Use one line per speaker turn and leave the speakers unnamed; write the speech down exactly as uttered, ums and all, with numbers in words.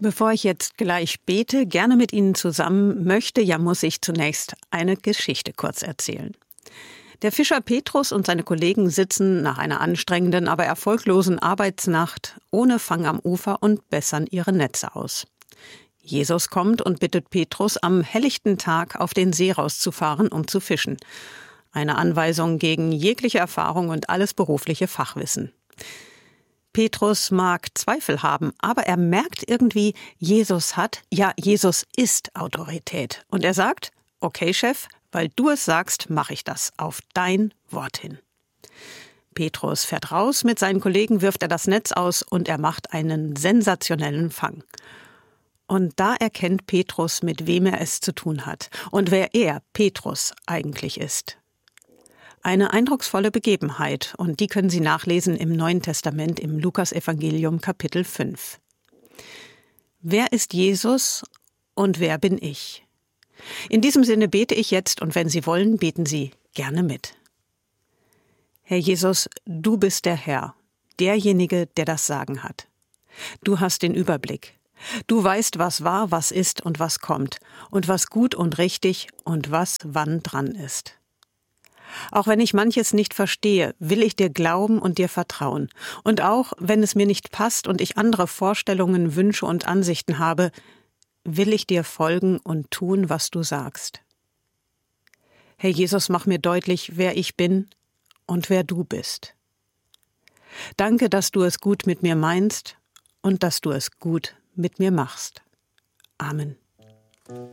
Bevor ich jetzt gleich bete, gerne mit Ihnen zusammen möchte, ja muss ich zunächst eine Geschichte kurz erzählen. Der Fischer Petrus und seine Kollegen sitzen nach einer anstrengenden, aber erfolglosen Arbeitsnacht ohne Fang am Ufer und bessern ihre Netze aus. Jesus kommt und bittet Petrus, am helllichten Tag auf den See rauszufahren, um zu fischen. Eine Anweisung gegen jegliche Erfahrung und alles berufliche Fachwissen. Petrus mag Zweifel haben, aber er merkt irgendwie, Jesus hat, ja, Jesus ist Autorität. Und er sagt, okay, Chef, weil du es sagst, mache ich das auf dein Wort hin. Petrus fährt raus, mit seinen Kollegen wirft er das Netz aus und er macht einen sensationellen Fang. Und da erkennt Petrus, mit wem er es zu tun hat und wer er, Petrus, eigentlich ist. Eine eindrucksvolle Begebenheit, und die können Sie nachlesen im Neuen Testament im Lukasevangelium Kapitel fünf. Wer ist Jesus und wer bin ich? In diesem Sinne bete ich jetzt, und wenn Sie wollen, beten Sie gerne mit. Herr Jesus, du bist der Herr, derjenige, der das Sagen hat. Du hast den Überblick. Du weißt, was war, was ist und was kommt, und was gut und richtig und was wann dran ist. Auch wenn ich manches nicht verstehe, will ich dir glauben und dir vertrauen. Und auch wenn es mir nicht passt und ich andere Vorstellungen, Wünsche und Ansichten habe, will ich dir folgen und tun, was du sagst. Herr Jesus, mach mir deutlich, wer ich bin und wer du bist. Danke, dass du es gut mit mir meinst und dass du es gut mit mir machst. Amen.